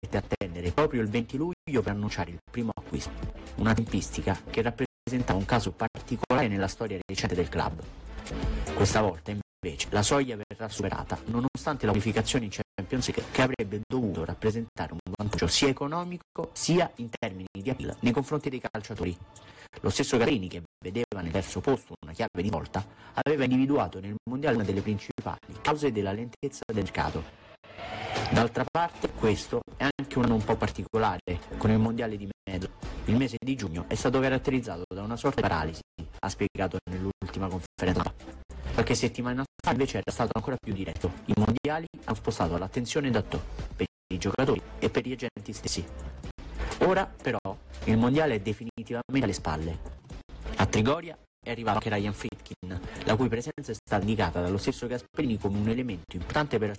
costrette a attendere proprio il 20 luglio per annunciare il primo acquisto, una tempistica che rappresentava un caso particolare nella storia recente del club. Questa volta invece la soglia verrà superata nonostante la qualificazione in Champions League, che avrebbe dovuto rappresentare un vantaggio sia economico sia in termini di appeal nei confronti dei calciatori. Lo stesso Gasperini, che vedeva nel terzo posto una chiave di volta, aveva individuato nel mondiale una delle principali cause della lentezza del mercato. D'altra parte, questo è anche un anno un po' particolare, con il mondiale di mezzo. Il mese di giugno è stato caratterizzato da una sorta di paralisi, ha spiegato nell'ultima conferenza. Qualche settimana fa invece era stato ancora più diretto. I mondiali hanno spostato l'attenzione da top per i giocatori e per gli agenti stessi. Ora però il mondiale è definitivamente alle spalle. A Trigoria è arrivato anche Ryan Friedkin, la cui presenza è stata indicata dallo stesso Gasperini come un elemento importante per